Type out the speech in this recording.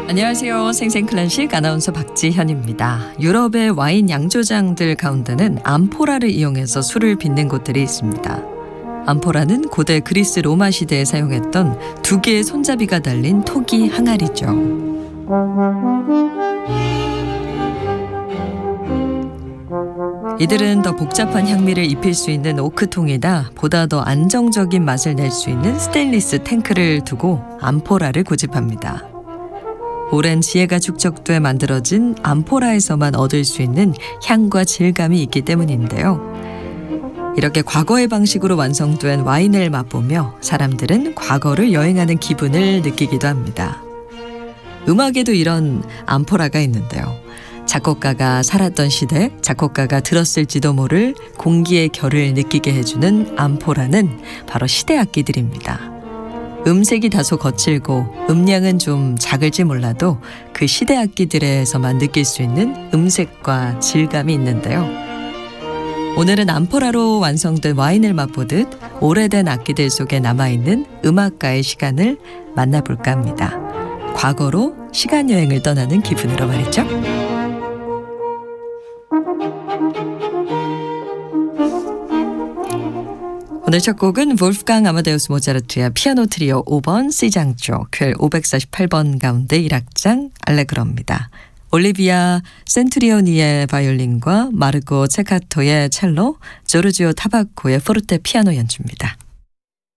안녕하세요. 생생클래식 아나운서 박지현입니다. 유럽의 와인 양조장들 가운데는 암포라를 이용해서 술을 빚는 곳들이 있습니다. 암포라는 고대 그리스 로마 시대에 사용했던 두 개의 손잡이가 달린 토기 항아리죠. 이들은 더 복잡한 향미를 입힐 수 있는 오크통이나 보다 더 안정적인 맛을 낼 수 있는 스테인리스 탱크를 두고 암포라를 고집합니다. 오랜 지혜가 축적돼 만들어진 암포라에서만 얻을 수 있는 향과 질감이 있기 때문인데요. 이렇게 과거의 방식으로 완성된 와인을 맛보며 사람들은 과거를 여행하는 기분을 느끼기도 합니다. 음악에도 이런 암포라가 있는데요. 작곡가가 살았던 시대, 작곡가가 들었을지도 모를 공기의 결을 느끼게 해주는 암포라는 바로 시대 악기들입니다. 음색이 다소 거칠고 음량은 좀 작을지 몰라도 그 시대 악기들에서만 느낄 수 있는 음색과 질감이 있는데요. 오늘은 암포라로 완성된 와인을 맛보듯 오래된 악기들 속에 남아있는 음악가의 시간을 만나볼까 합니다. 과거로 시간여행을 떠나는 기분으로 말이죠. 오늘 첫 곡은 볼프강 아마데우스 모차르트의 피아노 트리오 5번 C장조 퀼 548번 가운데 1악장 알레그로입니다. 올리비아 센투리오니의 바이올린과 마르고 체카토의 첼로, 조르지오 타바코의 포르테 피아노 연주입니다.